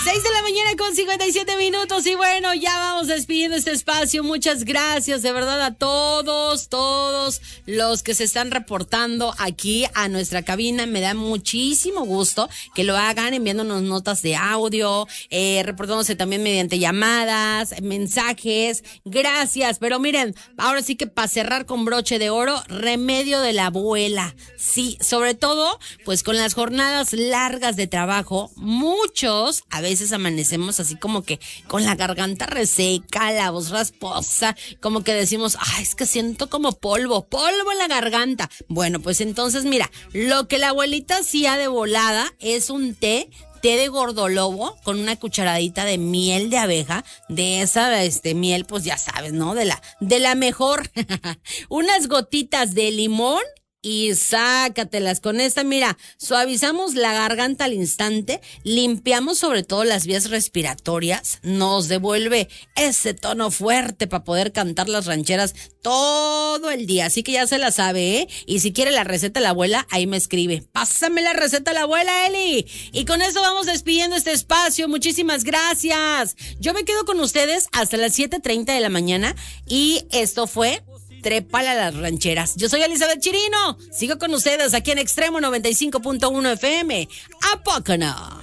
6 de la mañana con 57 minutos y bueno, ya vamos despidiendo este espacio. Muchas gracias de verdad a todos los que se están reportando aquí a nuestra cabina. Me da muchísimo gusto que lo hagan enviándonos notas de audio, reportándose también mediante llamadas, mensajes. Gracias, pero miren, ahora sí que para cerrar con broche de oro, remedio de la abuela. Sí, sobre todo, pues con las jornadas largas de trabajo, muchos a veces amanecemos así como que con la garganta reseca, la voz rasposa, como que decimos, ay, es que siento como polvo en la garganta. Bueno, pues entonces mira, lo que la abuelita hacía de volada es un té de gordolobo con una cucharadita de miel de abeja, de esa miel, pues ya sabes, ¿no? De la mejor. Unas gotitas de limón y sácatelas. Con esta, mira, suavizamos la garganta al instante, limpiamos sobre todo las vías respiratorias, nos devuelve ese tono fuerte para poder cantar las rancheras todo el día. Así que ya se la sabe, ¿eh? Y si quiere la receta de la abuela, ahí me escribe. Pásame la receta de la abuela, Eli. Y con eso vamos despidiendo este espacio. Muchísimas gracias. Yo me quedo con ustedes hasta las 7:30 de la mañana y esto fue Trépale a las rancheras. Yo soy Elizabeth Chirino. Sigo con ustedes aquí en Extremo 95.1 FM. ¿A poco no?